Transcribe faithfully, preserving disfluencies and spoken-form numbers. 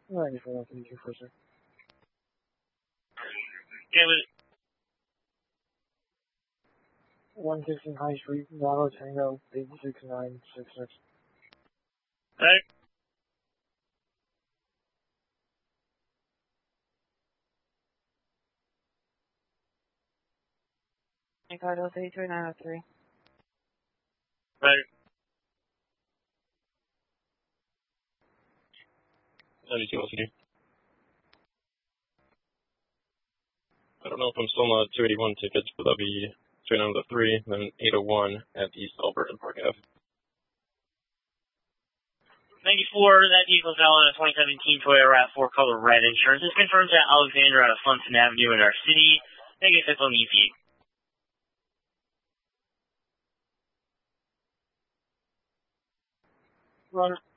ninety-four, one fifty-two, first, sir. Okay, with one sixteen High Street, Bravo Tango, eight six nine six six. Alright. Ricardo three three nine oh three. Right. ninety-two L C D. I don't know if I'm still on the two eighty-one tickets, but that'll be train on the three, then eight oh one at East Alberta Park Avenue. ninety-four, that vehicle's out on a twenty seventeen Toyota RAV four color red. Insurance is confirmed at Alexandra out of Funson Avenue in our city. Negative on E P. Runner.